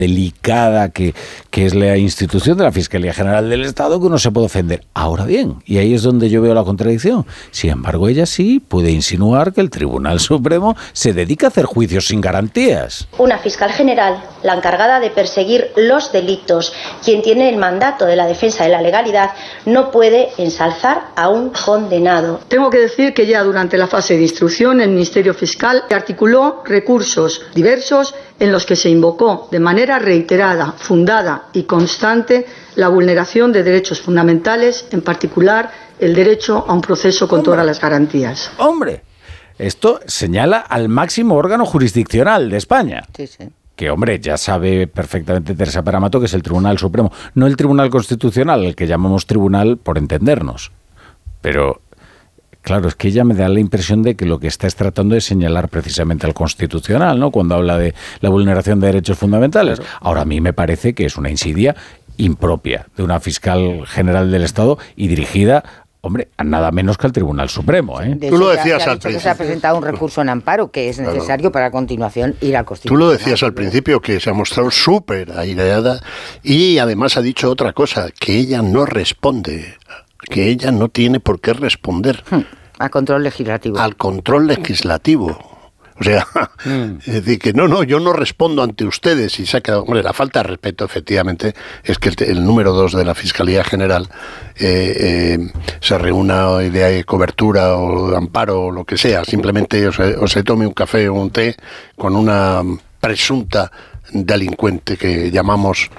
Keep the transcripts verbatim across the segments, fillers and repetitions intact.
delicada que, que es la institución de la Fiscalía General del Estado, que uno se puede ofender. Ahora bien, y ahí es donde yo veo la contradicción, sin embargo ella sí puede insinuar que el Tribunal Supremo se dedica a hacer juicios sin garantías. Una fiscal general, la encargada de perseguir los delitos, quien tiene el mandato de la defensa de la legalidad, no puede ensalzar a un condenado. Tengo que decir que ya durante la fase de instrucción el Ministerio Fiscal articuló recursos diversos en los que se invocó de manera reiterada, fundada y constante la vulneración de derechos fundamentales, en particular el derecho a un proceso con ¡Hombre! Todas las garantías. ¡Hombre! Esto señala al máximo órgano jurisdiccional de España. Sí, sí. Que, hombre, ya sabe perfectamente Teresa Paramato que es el Tribunal Supremo, no el Tribunal Constitucional, el que llamamos tribunal por entendernos. Pero, claro, es que ella me da la impresión de que lo que está es tratando de señalar precisamente al Constitucional, ¿no?, cuando habla de la vulneración de derechos fundamentales. Claro. Ahora, a mí me parece que es una insidia impropia de una fiscal general del Estado y dirigida, hombre, a nada menos que al Tribunal Supremo, ¿eh? Tú lo decías al principio. Se ha presentado un recurso en amparo que es necesario claro. para a continuación ir al Constitucional. Tú lo decías al principio, que se ha mostrado súper aireada y además ha dicho otra cosa, que ella no responde, que ella no tiene por qué responder. Hmm. Al control legislativo. Al control legislativo. O sea, mm. es decir, que no, no, yo no respondo ante ustedes y se ha quedado... Hombre, la falta de respeto, efectivamente, es que el, el número dos de la Fiscalía General eh, eh, se reúna de cobertura o de amparo o lo que sea, simplemente o se, o se tome un café o un té con una presunta delincuente que llamamos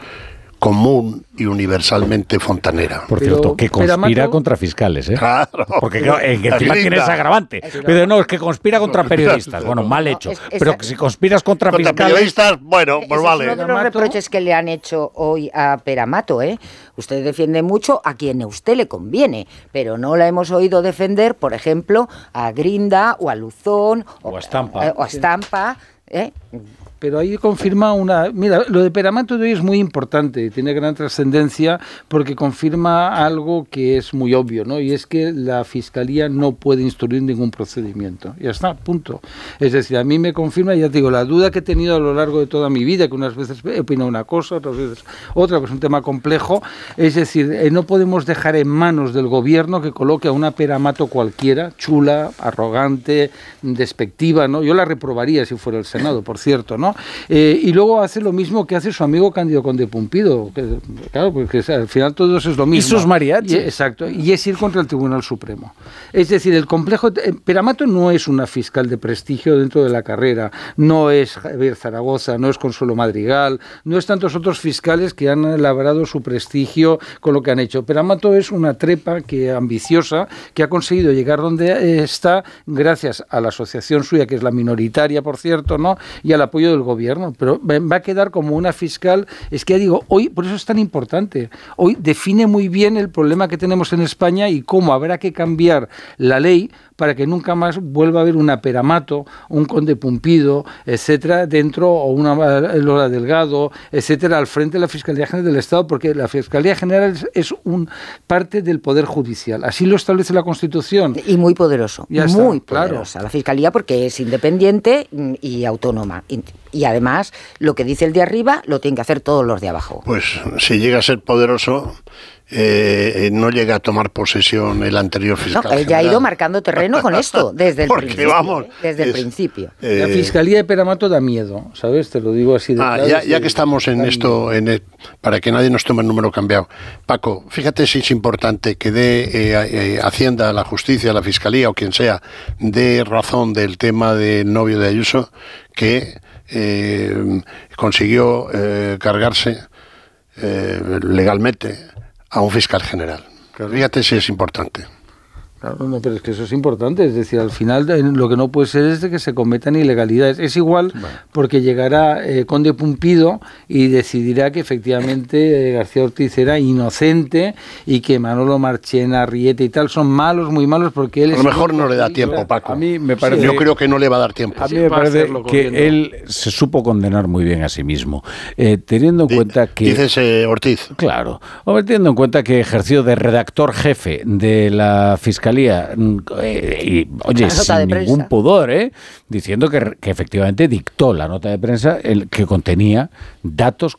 común y universalmente fontanera. Por cierto, pero, que conspira Paramato... contra fiscales, ¿eh? Claro. Porque claro, eh, que encima tiene ese agravante. Pero no, es que conspira contra periodistas. Bueno, mal hecho. No, es, es, pero que si conspiras contra, contra fiscales... periodistas, bueno, pues es vale. Es uno de los reproches que le han hecho hoy a Paramato, ¿eh? Usted defiende mucho a quien a usted le conviene, pero no la hemos oído defender, por ejemplo, a Grinda o a Luzón o, o a Estampa. Eh, o a Estampa, ¿eh? Pero ahí confirma una... Mira, lo de Paramato de hoy es muy importante, tiene gran trascendencia porque confirma algo que es muy obvio, ¿no? Y es que la Fiscalía no puede instruir ningún procedimiento. Ya está, punto. Es decir, a mí me confirma, ya te digo, la duda que he tenido a lo largo de toda mi vida, que unas veces he opinado una cosa, otras veces otra, pues es un tema complejo. Es decir, eh, no podemos dejar en manos del gobierno que coloque a una Paramato cualquiera, chula, arrogante, despectiva, ¿no? Yo la reprobaría si fuera el Senado, por cierto, ¿no? Eh, y luego hace lo mismo que hace su amigo Cándido Conde Pumpido, que, claro, porque o sea, al final todo eso es lo mismo. Y sus mariachis. Y, exacto, y es ir contra el Tribunal Supremo. Es decir, el complejo... Eh, Paramato no es una fiscal de prestigio dentro de la carrera, no es Javier Zaragoza, no es Consuelo Madrigal, no es tantos otros fiscales que han labrado su prestigio con lo que han hecho. Paramato es una trepa que ambiciosa, que ha conseguido llegar donde está gracias a la asociación suya, que es la minoritaria, por cierto, ¿no?, y al apoyo del gobierno, pero va a quedar como una fiscal, es que ya digo, hoy, por eso es tan importante, hoy define muy bien el problema que tenemos en España y cómo habrá que cambiar la ley para que nunca más vuelva a haber una Paramato, un Conde Pumpido, etcétera, dentro, o una Lola Delgado, etcétera, al frente de la Fiscalía General del Estado, porque la Fiscalía General es, es un parte del Poder Judicial. Así lo establece la Constitución. Y muy poderoso, ya muy está, poderosa. Claro. La Fiscalía porque es independiente y autónoma. Y, y además, lo que dice el de arriba lo tienen que hacer todos los de abajo. Pues si llega a ser poderoso... Eh, no llega a tomar posesión el anterior fiscal. No, él ya ha ido marcando terreno con esto desde el Porque, principio. Vamos, desde es, el principio. Eh, la Fiscalía de Paramato da miedo, ¿sabes? Te lo digo así de ah, claro. Ya, ya que estamos en esto, en el, para que nadie nos tome el número cambiado. Paco, fíjate si es importante que dé eh, eh, Hacienda, la Justicia, la Fiscalía o quien sea, dé razón del tema del novio de Ayuso, que eh, consiguió eh, cargarse eh, legalmente a un fiscal general. Fíjate si es importante. Claro, no, pero es que eso es importante, es decir, al final lo que no puede ser es de que se cometan ilegalidades. Es igual bueno. porque llegará eh, Conde Pumpido y decidirá que efectivamente eh, García Ortiz era inocente y que Manolo Marchena, Riete y tal son malos, muy malos, porque él es... A lo mejor no le da tiempo, Paco. A mí me parece... Yo creo que no le va a dar tiempo. A mí me parece que él se supo condenar muy bien a sí mismo, eh, teniendo en D- cuenta que... Dices eh, Ortiz. Claro, o teniendo en cuenta que ejerció de redactor jefe de la Fiscalía y, oye, sin ningún pudor, ¿eh? diciendo que, que efectivamente dictó la nota de prensa el, que contenía datos